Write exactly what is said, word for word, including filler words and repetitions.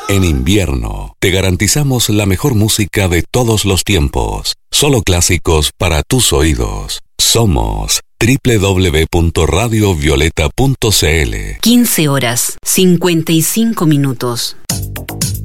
En invierno, te garantizamos la mejor música de todos los tiempos. Solo clásicos para tus oídos. Somos doble u doble u doble u punto radio violeta punto c l. quince horas, cincuenta y cinco minutos.